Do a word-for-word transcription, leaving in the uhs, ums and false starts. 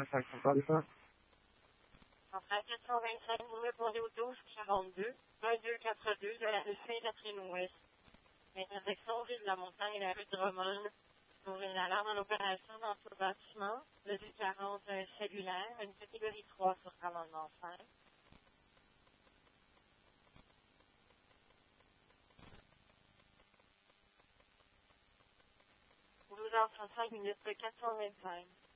cinq cent quarante-cinq. Centrale quatre cent vingt-cinq, vous répondez au douze quarante-deux, un deux quatre deux de la rue Saint-Catherine-Ouest. L'intersection rue de la Montagne et la rue de Drummond. Pour une alarme en opération dans ce bâtiment, le deux quarante cellulaire, une catégorie trois sur amendement cinq. douze heures trente-cinq minutes quatre cent vingt-cinq.